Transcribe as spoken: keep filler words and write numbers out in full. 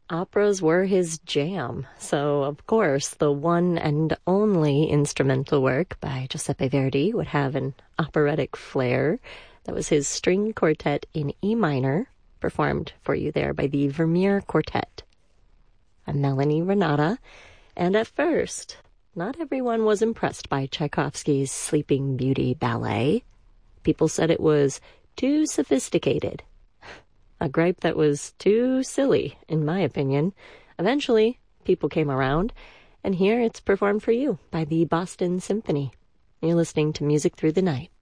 Operas were his jam, so of course the one and only instrumental work by Giuseppe Verdi would have an operatic flair. That was his string quartet in E minor, performed for you there by the Vermeer Quartet. I'm Melanie Renata, and at first, not everyone was impressed by Tchaikovsky's Sleeping Beauty ballet. People said it was too sophisticated. A gripe that was too silly, in my opinion. Eventually, people came around, and here it's performed for you by the Boston Symphony. You're listening to Music Through the Night.